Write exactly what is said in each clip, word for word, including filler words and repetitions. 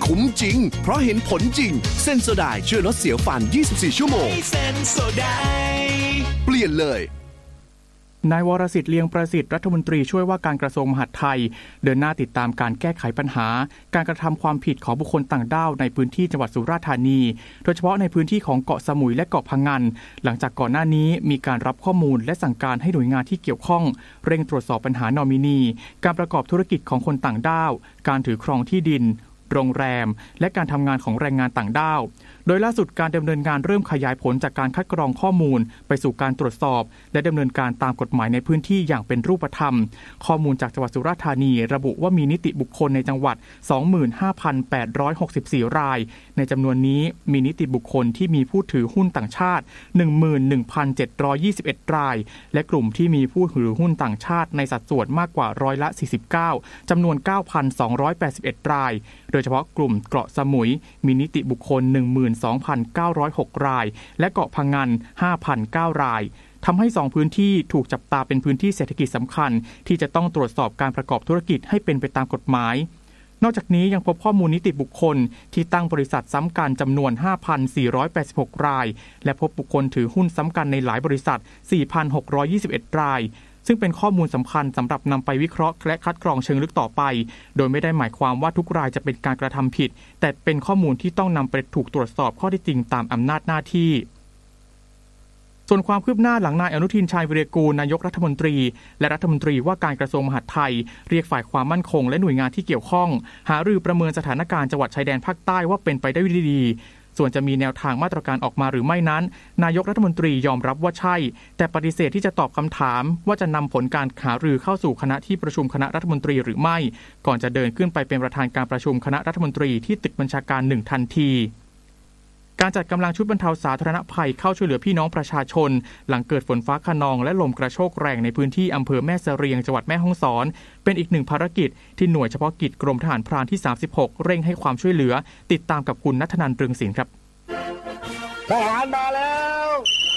คุ้มจริงเพราะเห็นผลจริงเซนโซไดช่วยลดเสียวฟันยี่สิบสี่ชั่วโมงเซนโซไดเปลี่ยนเลยนายวรสิทธิ์เลียงประสิทธิ์รัฐมนตรีช่วยว่าการกระทรวงมหาดไทยเดินหน้าติดตามการแก้ไขปัญหาการกระทำความผิดของบุคคลต่างด้าวในพื้นที่จังหวัดสุราษฎร์ธานีโดยเฉพาะในพื้นที่ของเกาะสมุยและเกาะพะงันหลังจากก่อนหน้านี้มีการรับข้อมูลและสั่งการให้หน่วยงานที่เกี่ยวข้องเร่งตรวจสอบปัญหานอมินีการประกอบธุรกิจของคนต่างด้าวการถือครองที่ดินโรงแรมและการทำงานของแรงงานต่างด้าวโดยล่าสุดการดำเนินงานเริ่มขยายผลจากการคัดกรองข้อมูลไปสู่การตรวจสอบและดำเนินการตามกฎหมายในพื้นที่อย่างเป็นรูปธรรมข้อมูลจากจังหวัดสุราษฎร์ธานีระบุว่ามีนิติบุคคลในจังหวัด สองหมื่นห้าพันแปดร้อยหกสิบสี่ รายในจำนวนนี้มีนิติบุคคลที่มีผู้ถือหุ้นต่างชาติ หนึ่งหมื่นหนึ่งพันเจ็ดร้อยยี่สิบเอ็ด รายและกลุ่มที่มีผู้ถือหุ้นต่างชาติในสัดส่วนมากกว่าร้อยละสี่สิบเก้าจำนวน เก้าพันสองร้อยแปดสิบเอ็ด รายโดยเฉพาะกลุ่มเกาะสมุยมีนิติบุคคล หนึ่งหมื่นสองพันเก้าร้อยหก รายและเกาะพะงัน ห้าพันเก้า รายทำให้สองพื้นที่ถูกจับตาเป็นพื้นที่เศรษฐกิจสำคัญที่จะต้องตรวจสอบการประกอบธุรกิจให้เป็นไปตามกฎหมายนอกจากนี้ยังพบข้อมูลนิติบุคคลที่ตั้งบริษัทซ้ำกันจำนวน ห้าพันสี่ร้อยแปดสิบหก รายและพบบุคคลถือหุ้นซ้ำกันในหลายบริษัท สี่พันหกร้อยยี่สิบเอ็ด รายซึ่งเป็นข้อมูลสำคัญสำหรับนำไปวิเคราะห์และคัดกรองเชิงลึกต่อไปโดยไม่ได้หมายความว่าทุกรายจะเป็นการกระทำผิดแต่เป็นข้อมูลที่ต้องนำไปถูกตรวจสอบข้อเท็จจริงตามอำนาจหน้าที่ส่วนความคืบหน้าหลังนายอนุทินชาญวิรากูลนายกรัฐมนตรีและรัฐมนตรีว่าการกระทรวงมหาดไทยเรียกฝ่ายความมั่นคงและหน่วยงานที่เกี่ยวข้องหารือประเมินสถานการณ์จังหวัดชายแดนภาคใต้ว่าเป็นไปได้ดีส่วนจะมีแนวทางมาตรการออกมาหรือไม่นั้นนายกรัฐมนตรียอมรับว่าใช่แต่ปฏิเสธที่จะตอบคำถามว่าจะนำผลการหารือเข้าสู่คณะที่ประชุมคณะรัฐมนตรีหรือไม่ก่อนจะเดินขึ้นไปเป็นประธานการประชุมคณะรัฐมนตรีที่ตึกบัญชาการหนึ่งทันทีการจัดกำลังชุดบรรเทาสาธารณภัยเข้าช่วยเหลือพี่น้องประชาชนหลังเกิดฝนฟ้าคะนองและลมกระโชกแรงในพื้นที่อำเภอแม่เสรียงจังหวัดแม่ฮ่องสอนเป็นอีกหนึ่งภารกิจที่หน่วยเฉพาะกิจกรมทหารพรานที่สามสิบหกเร่งให้ความช่วยเหลือติดตามกับคุณณัฐนันท์ เรืองศิลป์ครับทหารมาแล้ว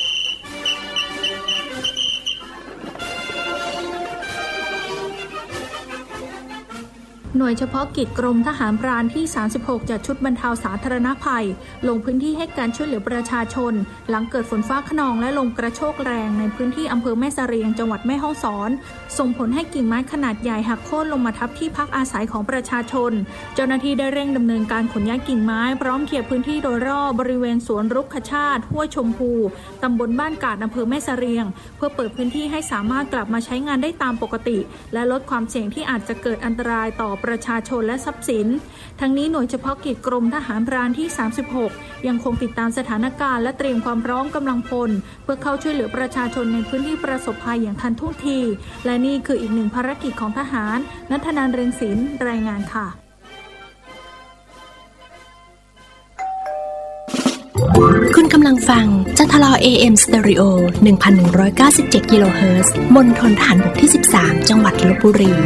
หน่วยเฉพาะกิจกรมทหารพรานที่สามสิบหกจัดชุดบรรเทาสาธารณภัยลงพื้นที่ให้การช่วยเหลือประชาชนหลังเกิดฝนฟ้าคะนองและลมกระโชกแรงในพื้นที่อำเภอแม่เสรียงจังหวัดแม่ฮ่องสอนส่งผลให้กิ่งไม้ขนาดใหญ่หักโค่นลงมาทับที่พักอาศัยของประชาชนเจ้าหน้าที่ได้เร่งดำเนินการขนย้ายกิ่งไม้พร้อมเคลียร์พื้นที่โดยรอบบริเวณสวนรุกขชาติห้วยชมพูตำบลบ้านกาดอำเภอแม่เสรียงเพื่อเปิดพื้นที่ให้สามารถกลับมาใช้งานได้ตามปกติและลดความเสี่ยงที่อาจจะเกิดอันตรายต่อประชาชนและทรัพย์สินทั้งนี้หน่วยเฉพาะกิจกรมทหารพรานที่สามสิบหกยังคงติดตามสถานการณ์และเตรียมความพร้อมกำลังพลเพื่อเข้าช่วยเหลือประชาชนในพื้นที่ประสบภัยอย่างทันท่วงทีและนี่คืออีกหนึ่งภารกิจของทหารณัฐนันท์ เรืองศิลป์รายงานค่ะคุณกำลังฟังจันทรา เอ เอ็ม Stereo หนึ่งพันหนึ่งร้อยเก้าสิบเจ็ด กิโลเฮิรตซ์มณฑลทหารบกที่สิบสามจังหวัดลพบุรี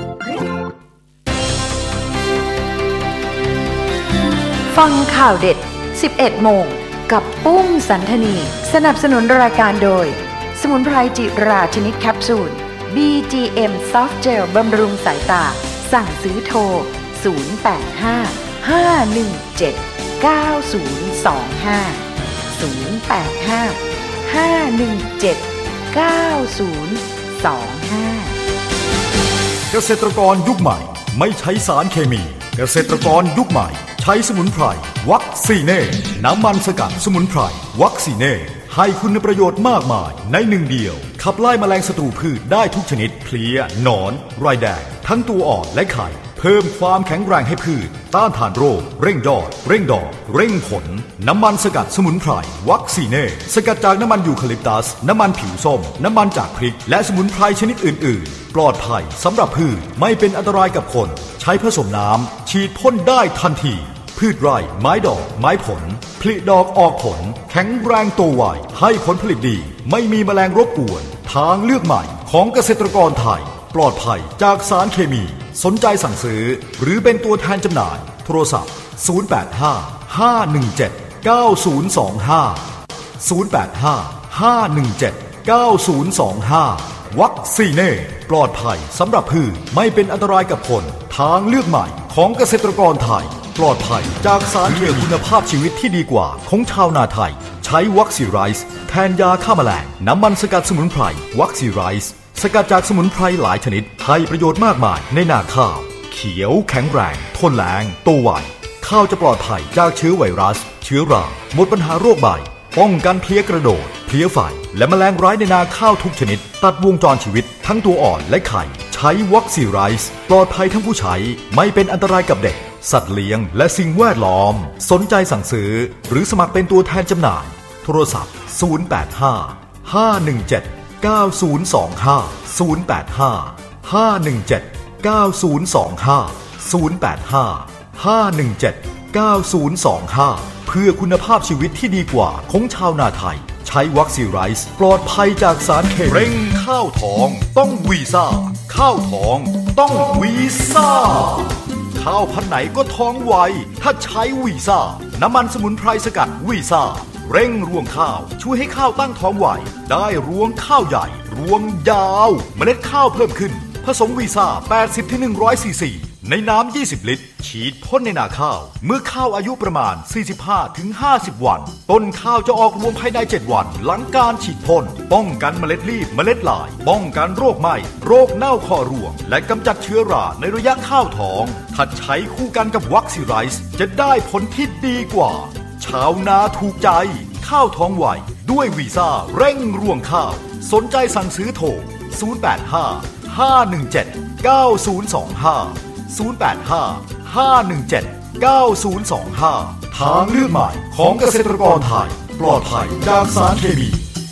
ฟังข่าวเด็ด สิบเอ็ดโมงกับปุ้มสันธนีสนับสนุนรายการโดยสมุนไพรจิราชนิดแคปซูล บี จี เอ็ม Soft Gel บำรุงสายตาสั่งซื้อโทรศูนย์ แปด ห้า ห้า หนึ่ง เจ็ด เก้า ศูนย์ สอง ห้า ศูนย์ แปด ห้า ห้า หนึ่ง เจ็ด เก้า ศูนย์ สอง ห้าเกษตรกรยุคใหม่ไม่ใช้สารเคมีเกษตรกรยุคใหม่ใช้สมุนไพรวัคซีเน่น้ำมันสกัดสมุนไพรวัคซีเน่ให้คุณประโยชน์มากมายในหนึ่งเดียวขับไล่แมลงศัตรูพืชได้ทุกชนิดเพลี้ยหนอนไรแดงทั้งตัวอ่อนและไข่เพิ่มความแข็งแรงให้พืชต้านทานโรคเร่งยอดเร่งดอกเร่งผลน้ำมันสกัดสมุนไพรวัคซีเน่สกัดจากน้ำมันยูคาลิปตัสน้ำมันผิวส้มน้ำมันจากพริกและสมุนไพรชนิดอื่นๆปลอดภัยสำหรับพืชไม่เป็นอันตรายกับคนใช้ผสมน้ำฉีดพ่นได้ทันทีพืชไร่ไม้ดอกไม้ผลผลิดอกออกผลแข็งแรงโตไวให้ผลผลิตดีไม่มีแมลงรบกวนทางเลือกใหม่ของเกษตรกรไทยปลอดภัยจากสารเคมีสนใจสั่งซื้อหรือเป็นตัวแทนจำหน่ายโทรศัพท์ศูนย์ แปด ห้า ห้า หนึ่ง เจ็ด เก้า ศูนย์ สอง ห้า ศูนย์ แปด ห้า ห้า หนึ่ง เจ็ด เก้า ศูนย์ สอง ห้าวัคซีเน่ปลอดภัยสำหรับพืชไม่เป็นอันตรายกับคนทางเลือกใหม่ของเกษตรกรไทยปลอดภัยจากสารเคมีคุณภาพชีวิตที่ดีกว่าของชาวนาไทยใช้วัคซีไรซ์แทนยาฆ่าแมลงน้ำมันสกัดสมุนไพรวัคซีไรซ์สกัดจากสมุนไพรหลายชนิดให้ประโยชน์มากมายในนาข้าวเขียวแข็งแรงทนแล้งโตไวข้าวจะปลอดภัยจากเชื้อไวรัสเชื้อราหมดปัญหาโรคใบป้องกันเพลี้ยกระโดดเพลี้ยไฟและแมลงร้ายในนาข้าวทุกชนิดตัดวงจรชีวิตทั้งตัวอ่อนและไข่ใช้วัคซีไรซ์ปลอดภัยทั้งผู้ใช้ไม่เป็นอันตรายกับเด็กสัตว์เลี้ยงและสิ่งแวดล้อมสนใจสั่งซื้อหรือสมัครเป็นตัวแทนจำหน่ายโทรศัพท์ศูนย์ แปด ห้า ห้า หนึ่ง เจ็ด เก้า ศูนย์ สอง ห้า ศูนย์ แปด ห้า ห้า หนึ่ง เจ็ด เก้า ศูนย์ สอง ห้า ศูนย์ แปด ห้า ห้า หนึ่ง เจ็ด เก้า ศูนย์ สอง ห้าเพื่อคุณภาพชีวิตที่ดีกว่าของชาวนาไทยใช้วัคซีไรซ์ปลอดภัยจากสารเคมีเร่งข้าวทองต้องวีซ่าข้าวทองต้องวีซ่าข้าวพันธุ์ไหนก็ท้องไวถ้าใช้วีซ่าน้ำมันสมุนไพรสกัดวีซ่าเร่งรวงข้าวช่วยให้ข้าวตั้งท้องไวได้รวงข้าวใหญ่รวงยาวเมล็ดข้าวเพิ่มขึ้นผสมวีซ่า แปดสิบถึงหนึ่งร้อย ซีซีในน้ำ ยี่สิบ ลิตรฉีดพ่นในนาข้าวเมื่อข้าวอายุประมาณ สี่สิบห้าถึงห้าสิบ วันต้นข้าวจะออกรวงภายใน เจ็ด วันหลังการฉีดพ่นป้องกันเมล็ดรีบเมล็ดลายป้องกันโรคไหม้โรคเน่าคอรวงและกำจัดเชื้อราในระยะข้าวท้องถ้าใช้คู่กันกับวัคซีไรซ์จะได้ผลที่ดีกว่าชาวนาถูกใจข้าวท้องไวด้วยวีซ่าเร่งรวงข้าวสนใจสั่งซื้อโทรศูนย์ แปด ห้า ห้า หนึ่ง เจ็ด เก้า ศูนย์ สอง ห้าศูนย์ แปด ห้า ห้า หนึ่ง เจ็ด เก้า ศูนย์ สอง ห้าทางเลือกใหม่ของเกษตรกรไทยปลอดภัยจากสารเคมี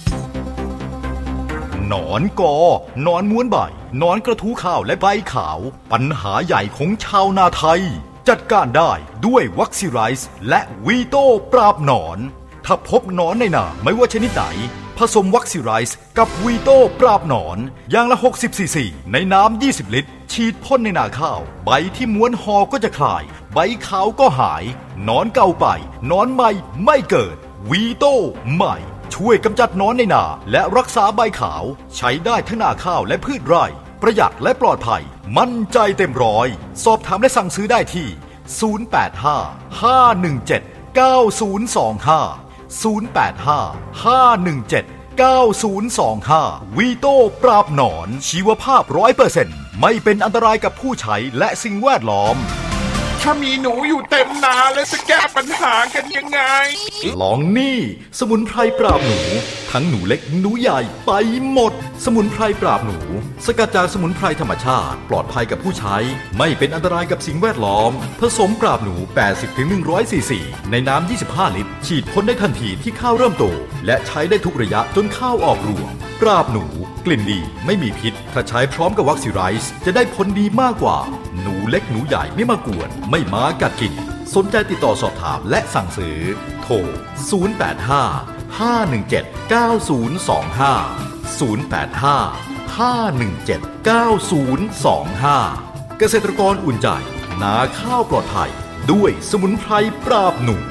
หนอนกอหนอนม้วนใบหนอนกระทู้ข้าวและใบขาวปัญหาใหญ่ของชาวนาไทยจัดการได้ด้วยวัคซีไรซ์และวีโต้ปราบหนอนถ้าพบหนอนในนาไม่ว่าชนิดไหนผสมวัคซีไรซ์กับวีโต้ปราบหนอนอย่างละหกสิบ ซีซีในน้ำ ยี่สิบ ลิตรฉีดพ่นในนาข้าวใบที่ม้วนหอก็จะคลายใบขาวก็หายหนอนเก่าไปหนอนใหม่ไม่เกิดวีโต้ใหม่ช่วยกำจัดหนอนในนาและรักษาใบขาวใช้ได้ทั้งนาข้าวและพืชไร่ประหยัดและปลอดภัยมั่นใจเต็มร้อยสอบถามและสั่งซื้อได้ที่ศูนย์ แปด ห้า ห้า หนึ่ง เจ็ด เก้า ศูนย์ สอง ห้าศูนย์ แปด ห้า ห้า หนึ่ง เจ็ด เก้า ศูนย์ สอง ห้าวีโต้ปราบหนอนชีวภาพ ร้อยเปอร์เซ็นต์ ไม่เป็นอันตรายกับผู้ใช้และสิ่งแวดล้อมถ้ามีหนูอยู่เต็มนาแล้วจะแก้ปัญหากันยังไงลองนี่สมุนไพรปราบหนูทั้งหนูเล็กหนูใหญ่ไปหมดสมุนไพรปราบหนูสกัดจากสมุนไพรธรรมชาติปลอดภัยกับผู้ใช้ไม่เป็นอันตรายกับสิ่งแวดล้อมผสมปราบหนู แปดสิบถึงหนึ่งร้อย ซีซีในน้ำ ยี่สิบห้า ลิตรฉีดพ่นได้ทันทีที่ข้าวเริ่มโตและใช้ได้ทุกระยะจนข้าวออกรวงปราบหนูกลิ่นดีไม่มีพิษถ้าใช้พร้อมกับวัคซีไรซ์จะได้ผลดีมากกว่าหนูเล็กหนูใหญ่ไม่มากวนไม่มากัดกินสนใจติดต่อสอบถามและสั่งซื้อโทรศูนย์ แปด ห้า ห้า หนึ่ง เจ็ด เก้า ศูนย์ สอง ห้าศูนย์ แปด ห้า ห้า หนึ่ง เจ็ด เก้า ศูนย์ สอง ห้าเกษตรกรอุ่นใจนาข้าวปลอดภัยด้วยสมุนไพรปราบหนู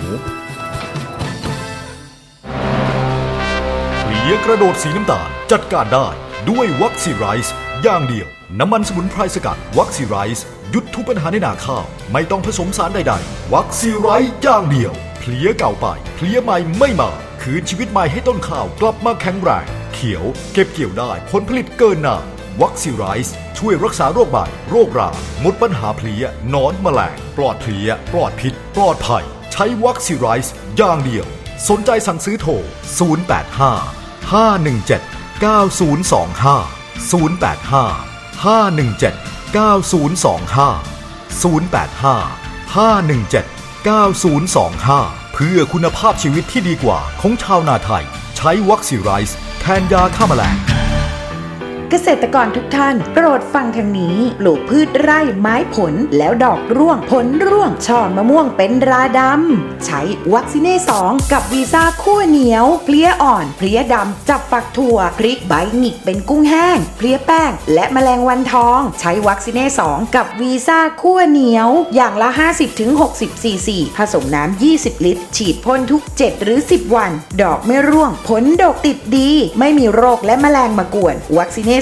เพลี้ยกระโดดสีน้ำตาลจัดการได้ด้วยวัคซีไรซ์อย่างเดียวน้ำมันสมุนไพรสกัดวัคซีไรซ์หยุดทุกปัญหาในนาข้าวไม่ต้องผสมสารใดๆวัคซีไรซ์อย่างเดียวเพลี้ยเก่าไปเพลี้ยใหม่ไม่มาคืนชีวิตใหม่ให้ต้นข้าวกลับมาแข็งแรงเขียวเก็บเกี่ยวได้ผลผลิตเกินนานวัคซีไรซ์ช่วยรักษาโรคใบโรคราหมดปัญหาเพลี้ยหนอนแมลงปลอดเพลี้ยปลอดพิษปลอดภัยใช้วัคซีไรซ์อย่างเดียวสนใจสั่งซื้อโทรศูนย์ แปด ห้า ห้า หนึ่ง เจ็ด เก้า ศูนย์ สอง ห้าศูนย์ แปด ห้า ห้า หนึ่ง เจ็ด เก้า ศูนย์ สอง ห้าศูนย์ แปด ห้า ห้า หนึ่ง เจ็ด เก้า ศูนย์ สอง ห้าเพื่อคุณภาพชีวิตที่ดีกว่าของชาวนาไทยใช้วัคซีไรซ์แทนยาฆ่าแมลงเกษตรกรทุกท่านโปรดฟังทางนี้ปลูกพืชไร่ไม้ผลแล้วดอกร่วงผลร่วงช่อมะม่วงเป็นราดำใช้วัคซีเน่สองกับวีซ่าคั่วเหนียวเพลี้ยอ่อนเพลี้ยดำจับฝักถั่วพริกใบหงิกเป็นกุ้งแห้งเพลี้ยแป้งและแมลงวันทองใช้วัคซีเน่สองกับวีซ่าคั่วเหนียวอย่างละ ห้าสิบถึงหกสิบ ซีซีผสมน้ำ ยี่สิบ ลิตรฉีดพ่นทุกเจ็ดหรือสิบวันดอกไม่ร่วงผลดกติดดีไม่มีโรคและแมลงมากวนวัคซีเน่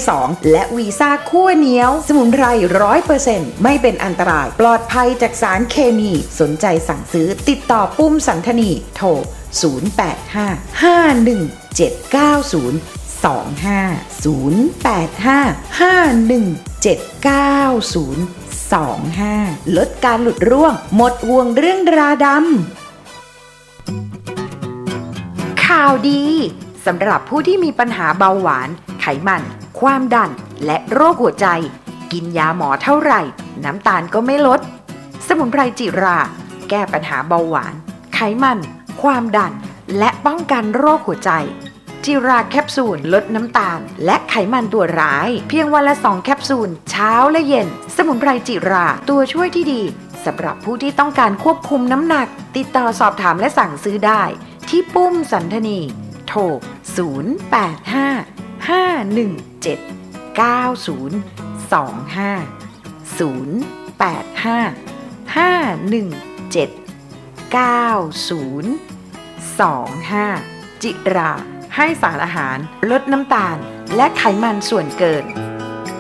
สองและวีซ่าคั่วเหนียวสมุนไพร ร้อยเปอร์เซ็นต์ ไม่เป็นอันตรายปลอดภัยจากสารเคมีสนใจสั่งซื้อติดต่อปุ้มสันธนีโทรศูนย์ แปด ห้า ห้า หนึ่ง เจ็ด เก้า ศูนย์ สอง ห้า ศูนย์ แปด ห้า ห้า หนึ่ง เจ็ด เก้า ศูนย์ สอง ห้าลดการหลุดร่วงหมดห่วงเรื่องราดำข่าวดีสำหรับผู้ที่มีปัญหาเบาหวานไขมันความดันและโรคหัวใจกินยาหมอเท่าไหร่น้ำตาลก็ไม่ลดสมุนไพรจิราแก้ปัญหาเบาหวานไขมันความดันและป้องกันโรคหัวใจจิราแคปซูลลดน้ำตาลและไขมันตัวร้ายเพียงวันละสองแคปซูลเช้าและเย็นสมุนไพรจิราตัวช่วยที่ดีสำหรับผู้ที่ต้องการควบคุมน้ำหนักติดต่อสอบถามและสั่งซื้อได้ที่ปุ้มสันธนีโทรศูนย์ แปด ห้า ห้า หนึ่ง เจ็ด เก้า ศูนย์ สอง ห้า ศูนย์ แปด ห้า ห้า หนึ่ง เจ็ด เก้า ศูนย์ สอง ห้าจิราให้สารอาหารลดน้ำตาลและไขมันส่วนเกิน